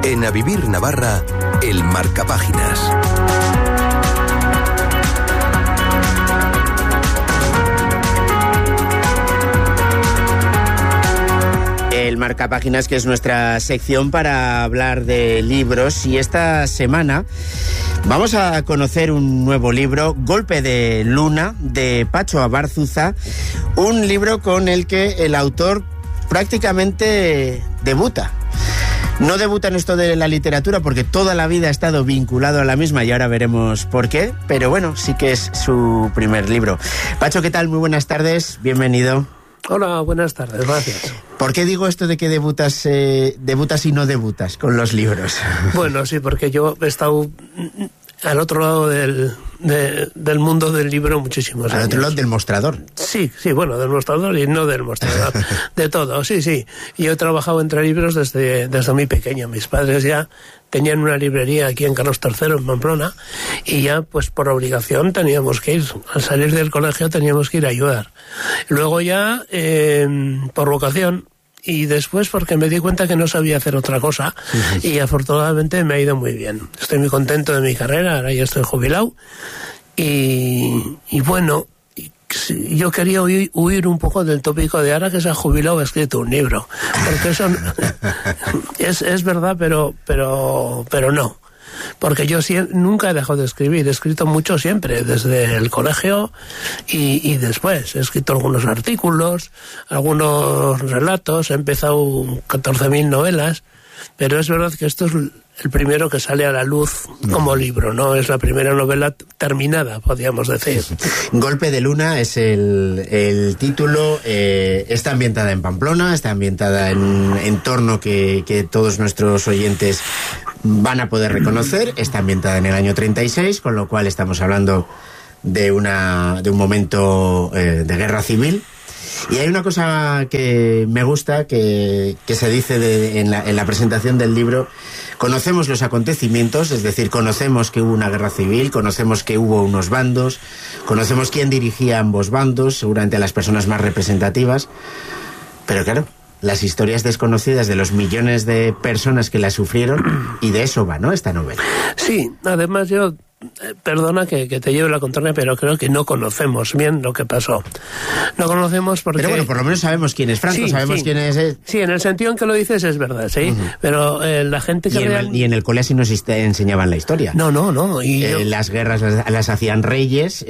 En A Vivir Navarra, el Marcapáginas. El Marcapáginas, que es nuestra sección para hablar de libros, y esta semana vamos a conocer un nuevo libro, Golpe de Luna, de Pacho Abarzuza, un libro con el que el autor prácticamente debuta. No debuta en esto de la literatura porque toda la vida ha estado vinculado a la misma y ahora veremos por qué, pero bueno, sí que es su primer libro. Pacho, ¿qué tal? Muy buenas tardes, bienvenido. Hola, buenas tardes, gracias. ¿Por qué digo esto de que debutas y no debutas con los libros? Bueno, sí, porque yo he estado al otro lado del mundo del libro muchísimos años. Al otro lado del mostrador. Sí, bueno, del mostrador y no del mostrador, de todo, sí. Yo he trabajado entre libros desde muy pequeño. Mis padres ya tenían una librería aquí en Carlos III, en Pamplona, y ya, pues por obligación teníamos que ir. Al salir del colegio teníamos que ir a ayudar. Luego ya, por vocación, y después porque me di cuenta que no sabía hacer otra cosa, y afortunadamente me ha ido muy bien. Estoy muy contento de mi carrera, ahora ya estoy jubilado, y bueno, yo quería huir un poco del tópico de ahora que se ha jubilado ha escrito un libro, porque eso es verdad, pero no. Porque yo nunca he dejado de escribir, he escrito mucho siempre, desde el colegio y después. He escrito algunos artículos, algunos relatos, he empezado 14.000 novelas, pero es verdad que esto es el primero que sale a la luz como libro, ¿no? Es la primera novela terminada, podríamos decir. Golpe de Luna es el título, está ambientada en Pamplona, está ambientada en un entorno que todos nuestros oyentes van a poder reconocer, está ambientada en el año 36, con lo cual estamos hablando de un momento de guerra civil. Y hay una cosa que me gusta, que se dice en la presentación del libro. Conocemos los acontecimientos, es decir, conocemos que hubo una guerra civil, conocemos que hubo unos bandos, conocemos quién dirigía ambos bandos, seguramente a las personas más representativas, pero claro, las historias desconocidas de los millones de personas que la sufrieron, y de eso va, ¿no?, esta novela. Sí, además yo... Perdona que te lleve la contraria, pero creo que no conocemos bien lo que pasó. No conocemos porque... Pero bueno, por lo menos sabemos quién es Franco, sí, sabemos quién es... Sí, en el sentido en que lo dices es verdad, sí. Pero la gente que... Y en el cole sí nos enseñaban la historia. No. Las guerras las hacían reyes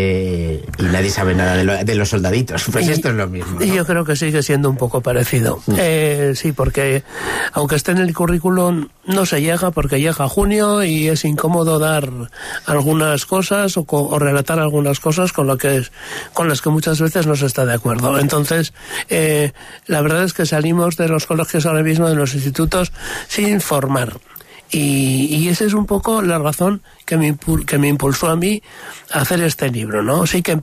y nadie sabe nada de los soldaditos. Pues esto es lo mismo, ¿no? Y yo creo que sigue siendo un poco parecido. Sí, porque aunque esté en el currículum, no se llega porque llega junio y es incómodo dar algunas cosas o relatar algunas cosas con las que muchas veces no se está de acuerdo. Entonces, la verdad es que salimos de los colegios ahora mismo, de los institutos, sin formar. Y esa es un poco la razón que me impulsó a mí a hacer este libro, ¿no? Sí que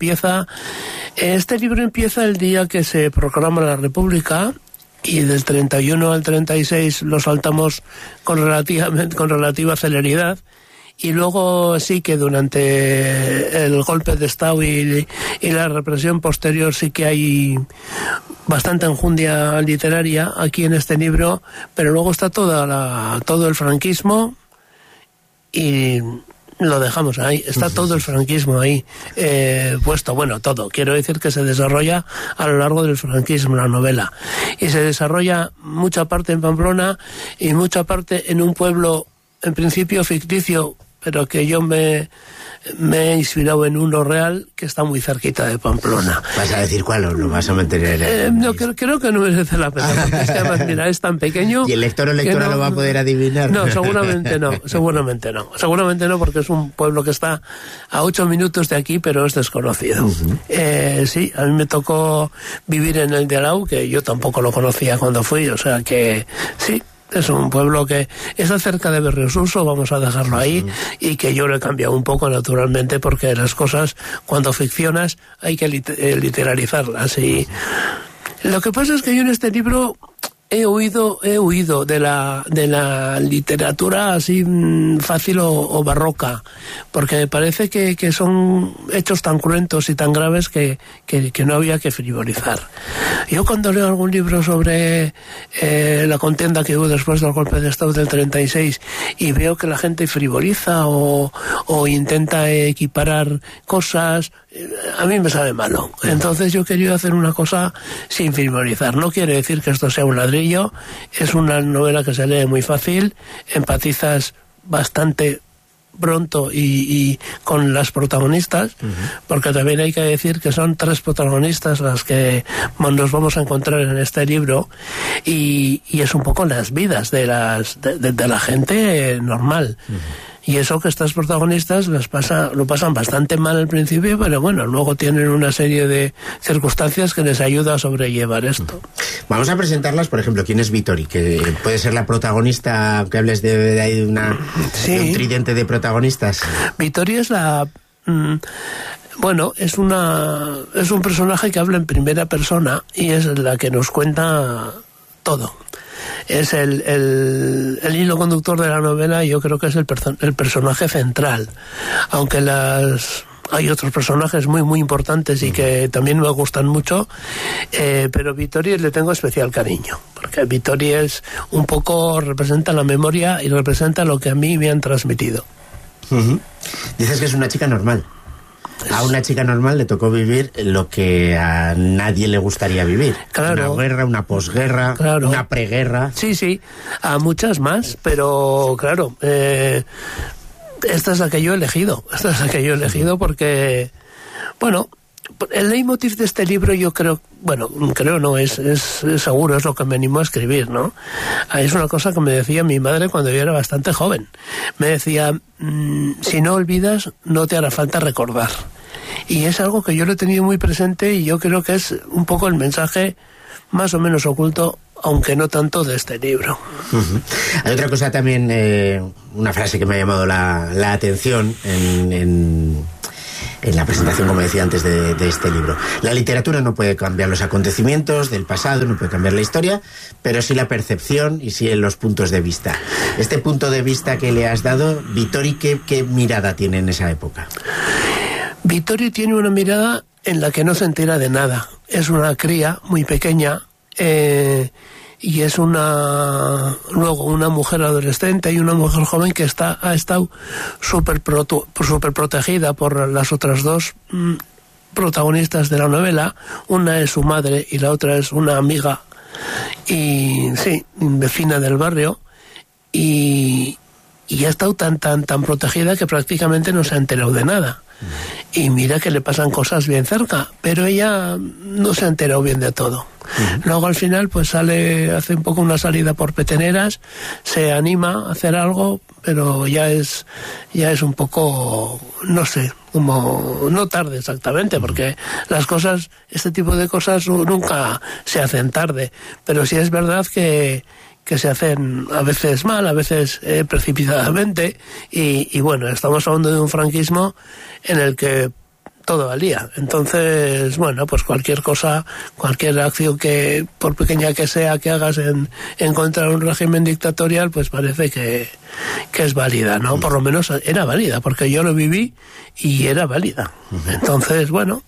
este libro empieza el día que se proclama la República, y del 31 al 36 lo saltamos con relativa celeridad. Y luego sí que durante el golpe de Estado y la represión posterior sí que hay bastante enjundia literaria aquí en este libro, pero luego está todo el franquismo y lo dejamos ahí, está todo el franquismo ahí puesto, bueno, todo, quiero decir que se desarrolla a lo largo del franquismo la novela, y se desarrolla mucha parte en Pamplona y mucha parte en un pueblo en principio ficticio, pero que yo me he inspirado en uno real que está muy cerquita de Pamplona. ¿Vas a decir cuál o lo vas a mantener? No, creo que no merece la pena, porque es que además, mira, es tan pequeño... ¿Y el lector o lectora lo va a poder adivinar? No, seguramente no, porque es un pueblo que está a 8 minutos de aquí, pero es desconocido. Sí, a mí me tocó vivir en el de Alau, que yo tampoco lo conocía cuando fui, o sea que sí... Es un pueblo que está cerca de Berriosuso, vamos a dejarlo ahí, y que yo lo he cambiado un poco naturalmente, porque las cosas, cuando ficcionas, hay que literalizarlas. Y lo que pasa es que yo en este libro he huido de la literatura así fácil o barroca, porque me parece que son hechos tan cruentos y tan graves que no había que frivolizar. Yo cuando leo algún libro sobre la contienda que hubo después del golpe de Estado del 36 y veo que la gente frivoliza o intenta equiparar cosas, a mí me sabe malo. Entonces yo quería hacer una cosa sin frivolizar. No quiere decir que esto sea un ladrillo, es una novela que se lee muy fácil, empatizas bastante pronto y con las protagonistas, porque también hay que decir que son 3 protagonistas las que nos vamos a encontrar en este libro, y es un poco las vidas de la gente normal. Y eso que estas protagonistas lo pasan bastante mal al principio, pero bueno, luego tienen una serie de circunstancias que les ayuda a sobrellevar esto. Vamos a presentarlas, por ejemplo, ¿quién es Vittori? Que puede ser la protagonista, que hables de un tridente de protagonistas. Vittori es bueno, es un personaje que habla en primera persona y es la que nos cuenta todo. Es el hilo conductor de la novela, y yo creo que es el personaje central, aunque hay otros personajes muy muy importantes y que también me gustan mucho, pero Vittori le tengo especial cariño, porque Vittori es un poco, representa la memoria y representa lo que a mí me han transmitido. Dices que es una chica normal. A una chica normal le tocó vivir lo que a nadie le gustaría vivir. Claro. Una guerra, una posguerra, claro. Una preguerra. Sí, a muchas más, pero claro, esta es la que yo he elegido. Porque, bueno, el leitmotiv de este libro yo creo, es seguro, es lo que me animó a escribir, ¿no? Es una cosa que me decía mi madre cuando yo era bastante joven. Me decía, si no olvidas, no te hará falta recordar. Y es algo que yo lo he tenido muy presente, y yo creo que es un poco el mensaje más o menos oculto, aunque no tanto, de este libro. Hay otra cosa también, una frase que me ha llamado la atención en la presentación, como decía antes, de este libro. La literatura no puede cambiar los acontecimientos del pasado, no puede cambiar la historia, pero sí la percepción y sí los puntos de vista. Este punto de vista que le has dado, Vittori, ¿qué mirada tiene en esa época? Vittori tiene una mirada en la que no se entera de nada. Es una cría muy pequeña, y es luego una mujer adolescente y una mujer joven que ha estado súper protegida por las otras 2 protagonistas de la novela. Una es su madre y la otra es una amiga y vecina del barrio, y ha estado tan protegida que prácticamente no se ha enterado de nada. Y mira que le pasan cosas bien cerca, pero ella no se ha enterado bien de todo. Luego al final pues hace un poco una salida por peteneras, se anima a hacer algo, pero ya es un poco, no sé, como no tarde exactamente, porque este tipo de cosas nunca se hacen tarde, pero sí es verdad que se hacen a veces mal, a veces precipitadamente, y bueno, estamos hablando de un franquismo en el que todo valía. Entonces, bueno, pues cualquier acción que, por pequeña que sea, que hagas en contra de un régimen dictatorial, pues parece que es válida, ¿no? Por lo menos era válida, porque yo lo viví y era válida. Entonces, bueno,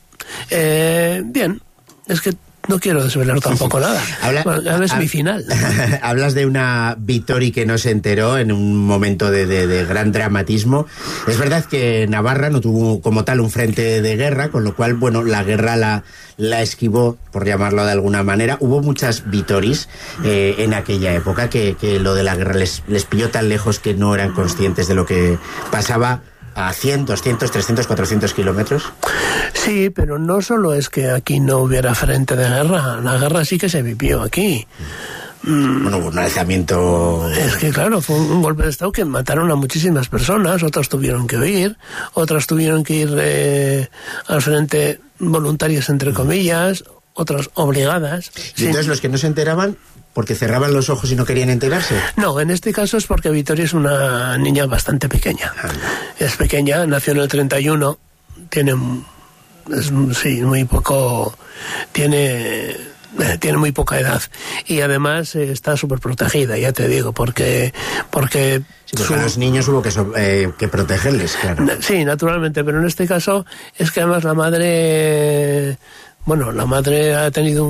bien, es que no quiero desvelar tampoco nada. Es mi final. Hablas de una Vittori que no se enteró en un momento de gran dramatismo. Es verdad que Navarra no tuvo como tal un frente de guerra, con lo cual, bueno, la guerra la esquivó, por llamarlo de alguna manera. Hubo muchas Vittoris en aquella época que lo de la guerra les pilló tan lejos que no eran conscientes de lo que pasaba a 100, 200, 300, 400 kilómetros. Sí, pero no solo es que aquí no hubiera frente de guerra, la guerra sí que se vivió aquí. Bueno, hubo un alzamiento. Es que claro, fue un golpe de Estado que mataron a muchísimas personas, otras tuvieron que huir, otras tuvieron que ir al frente voluntarias, entre comillas, otras obligadas. Y entonces los que no se enteraban, ¿porque cerraban los ojos y no querían enterarse? No, en este caso es porque Vittori es una niña bastante pequeña. Es pequeña, nació en el 31, muy poco, tiene tiene muy poca edad y además está súper protegida, ya te digo, porque a los niños hubo que protegerles, claro. Sí, naturalmente, pero en este caso es que además la madre ha tenido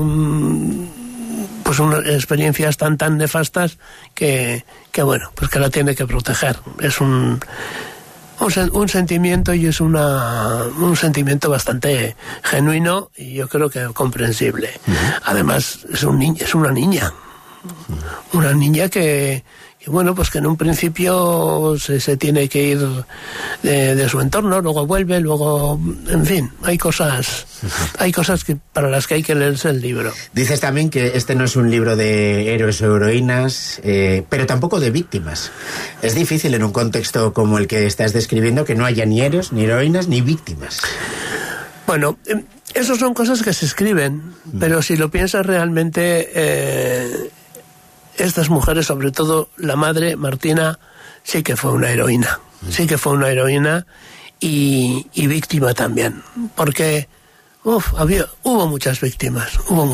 unas experiencias tan nefastas que bueno, pues que la tiene que proteger. Es un sentimiento, y es un sentimiento bastante genuino y yo creo que comprensible. Además es una niña. Una niña que bueno, pues que en un principio se tiene que ir de su entorno, luego vuelve, luego, en fin, hay cosas para las que hay que leerse el libro. Dices también que este no es un libro de héroes o heroínas, pero tampoco de víctimas. Es difícil en un contexto como el que estás describiendo que no haya ni héroes, ni heroínas, ni víctimas. Bueno, esas son cosas que se escriben, pero si lo piensas realmente, estas mujeres, sobre todo la madre, Martina, sí que fue una heroína. Sí que fue una heroína y víctima también. Porque hubo muchas víctimas.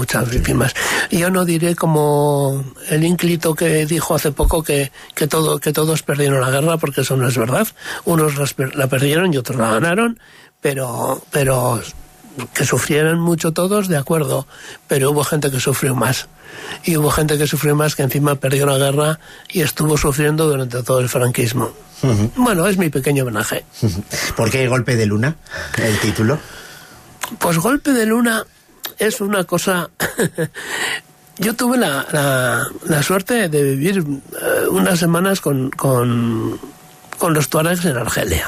Yo no diré como el ínclito que dijo hace poco que todos perdieron la guerra, porque eso no es verdad. Unos la perdieron y otros la ganaron, pero que sufrieran mucho todos, de acuerdo, pero hubo gente que sufrió más. Y hubo gente que sufrió más, que encima perdió la guerra y estuvo sufriendo durante todo el franquismo. Bueno, es mi pequeño homenaje. ¿Por qué Golpe de Luna, el título? Pues Golpe de Luna es una cosa... Yo tuve la suerte de vivir unas semanas con los tuaregs en Argelia.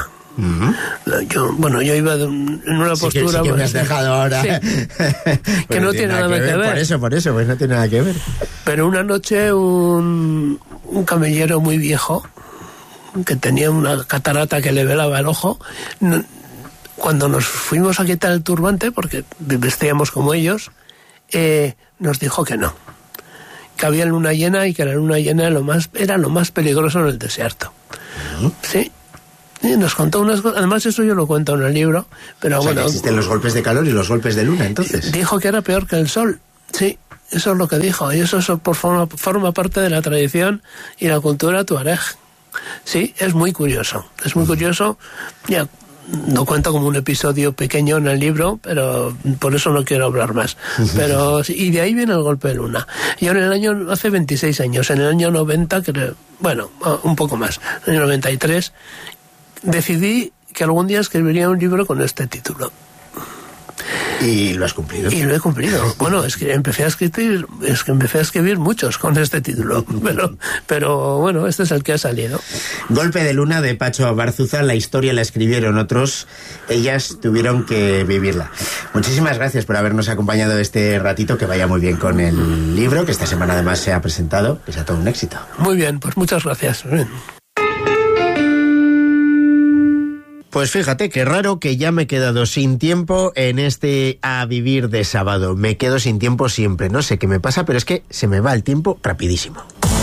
Yo iba en una postura... Sí que me has dejado ahora. Sí, que no tiene nada que ver. Por eso, pues no tiene nada que ver. Pero una noche un camellero muy viejo, que tenía una catarata que le velaba el ojo, cuando nos fuimos a quitar el turbante, porque vestíamos como ellos, nos dijo que no. Que había luna llena y que la luna llena era lo más peligroso en el desierto. Sí. Y nos contó unas cosas, además eso yo lo cuento en el libro, pero bueno... Que existen los golpes de calor y los golpes de luna, entonces. Dijo que era peor que el sol, sí, eso es lo que dijo, y eso forma parte de la tradición y la cultura tuareg. Sí, es muy curioso, ya no cuento como un episodio pequeño en el libro, pero por eso no quiero hablar más. Pero y de ahí viene el golpe de luna. Yo hace 26 años, en el año 90, un poco más, en el 93... decidí que algún día escribiría un libro con este título. ¿Y lo has cumplido? Y lo he cumplido. Bueno, es que empecé a escribir muchos con este título, pero bueno, este es el que ha salido. Golpe de Luna, de Pacho Barzuza. La historia la escribieron otros, ellas tuvieron que vivirla. Muchísimas gracias por habernos acompañado este ratito, que vaya muy bien con el libro, que esta semana además se ha presentado, que sea todo un éxito. Muy bien, pues muchas gracias. Pues fíjate, qué raro que ya me he quedado sin tiempo en este A Vivir de sábado. Me quedo sin tiempo siempre, no sé qué me pasa, pero es que se me va el tiempo rapidísimo.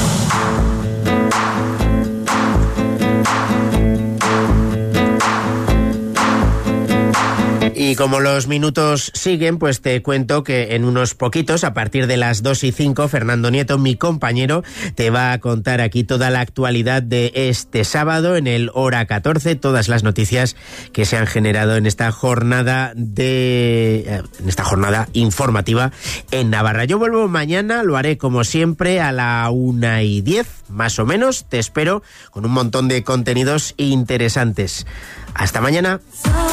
Y como los minutos siguen, pues te cuento que en unos poquitos, a partir de las 2:05, Fernando Nieto, mi compañero, te va a contar aquí toda la actualidad de este sábado en el Hora 14, todas las noticias que se han generado en esta jornada informativa en Navarra. Yo vuelvo mañana, lo haré como siempre a la 1:10, más o menos. Te espero con un montón de contenidos interesantes. Hasta mañana.